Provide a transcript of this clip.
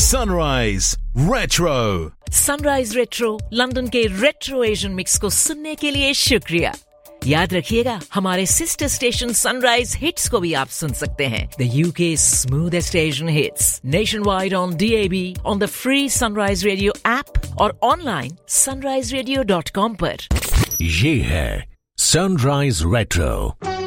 Sunrise retro. Sunrise retro London के retro Asian mix को सुनने के लिए शुक्रिया। याद रखिएगा, हमारे सिस्टर स्टेशन सनराइज हिट्स को भी आप सुन सकते हैं। The UK smoothest Asian hits nation wide on DAB, on the free sunrise radio app और ऑनलाइन sunriseradio.com पर। ये है सनराइज रेट्रो।